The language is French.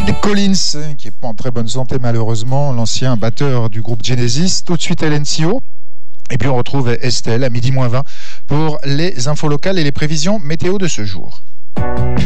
Phil Collins, qui est pas en très bonne santé malheureusement, l'ancien batteur du groupe Genesis. Tout de suite LNCO. Et puis on retrouve Estelle à 12h20 pour les infos locales et les prévisions météo de ce jour.